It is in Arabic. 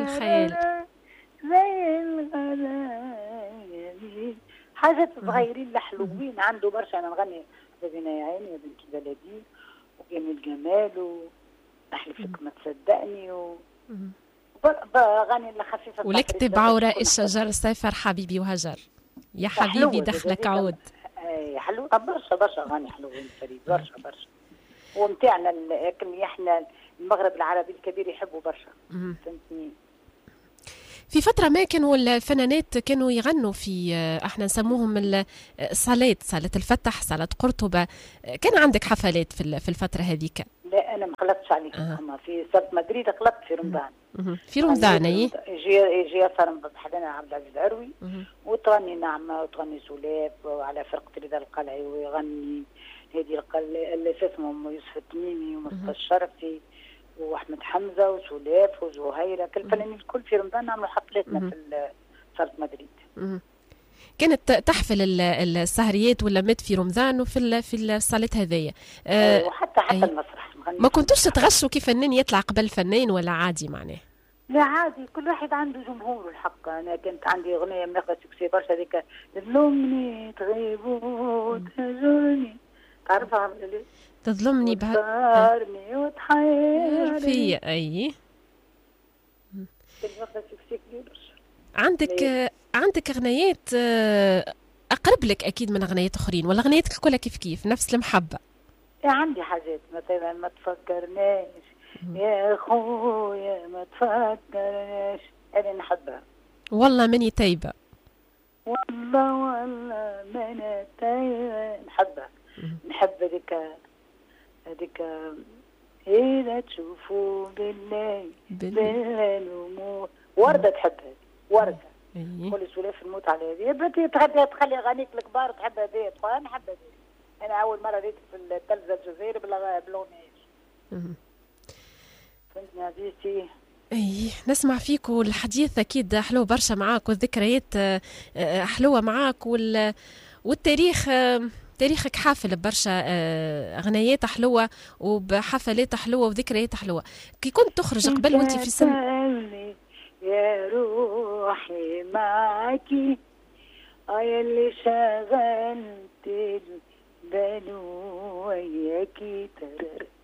الخيال. زي الغزال. حاجات صغيرين الحلوين عنده برشا. انا نغني حبيبنا يا عيني يا بنتي بلدي وجميل جمال ونحلف لك ما تصدقني اغاني خفيفه. ولكتب عوراء الشجر سافر حبيبي وهجر يا حبيبي دخلك عود. حلو برشا اغاني حلوين فريد برشا ومتاعنا لكن احنا المغرب العربي الكبير يحبوا برشا. فهمتني. في فترة ما كانوا الفنانات كانوا يغنوا في احنا نسموهم الصالات، صالة الفتح، صالة قرطبة. كان عندك حفلات في الفترة هذيك؟ لا انا ما خلطتش عليك. اما في صالة مدريد خلطت في رمضان. في رمضان اي يجي صار حدنا عبد العزيز عروي وتغني نعمة وتغني سولاف وعلى فرقة رضا القلعي ويغني هذه اللي اسمهم يوسف التميمي ومصطفى الشرفي واحمد حمزه وسولاف وزهيره. كل الفنانين الكل في رمضان نعملوا حفلتنا في صالة مدريد. كانت تحفل السهريات واللمات في رمضان وفي الصالات هذيا. وحتى المسرح. ما كنتوش تتغشوا كيف فنان يطلع قبل فنان ولا عادي معناه؟ لا عادي، كل واحد عنده جمهور. الحق انا كانت عندي اغنيه ماخذه سكسي برشا هذيك تظلمني تغيب وتهجرني. تعرفها ولا لا؟ تظلمني وتحيرني وتحيرني في اي كنت ماخذه سكسي كبير برشا. عندك اغنيات اقرب لك اكيد من اغنيات اخرين ولا اغنياتك كلها كيف نفس المحبه؟ عندي حاجات مثلا ما تفكرناش يا خويا ما تفكرناش هذه نحبها. والله ماني تايبه. والله ماني تايبه نحبها. نحب هذيك إذا تشوفوا بالنمو. وردة تحبها وردة. كل سولاف الموت على هذه. بنتي تخلي أغانيك الكبار تحب هذه. أنا نحب هذه. أنا أول مرة ريت في التلفزة الجزائري بالأغنية. فهمتني عزيزتي؟ اي نسمع فيك والحديث اكيد حلو برشا معاك والذكريات حلوه معاك والتاريخ تاريخك حافل برشا اغنيات حلوه وبحفلات حلوه وذكريات حلوه. كي كنت تخرج قبل وانت في سن يا روحي معاكي يا اللي شغلت البال وياكي ترر